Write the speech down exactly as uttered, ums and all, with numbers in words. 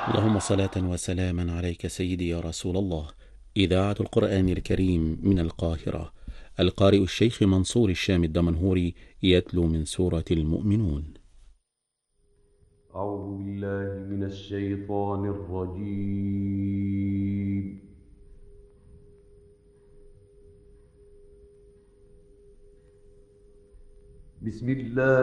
اللهم صلاة وسلاما عليك سيدي يا رسول الله. إذاعة القرآن الكريم من القاهرة، القارئ الشيخ منصور الشام الدمنهوري يتلو من سورة المؤمنون. أعوذ بالله من الشيطان الرجيم. بسم الله